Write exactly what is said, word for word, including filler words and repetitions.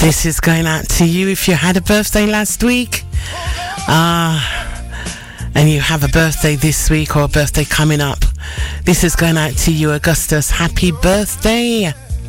This is going out to you if you had a birthday last week. Ah, uh, and you have a birthday this week or a birthday coming up. This is going out to you, Augustus. Happy birthday.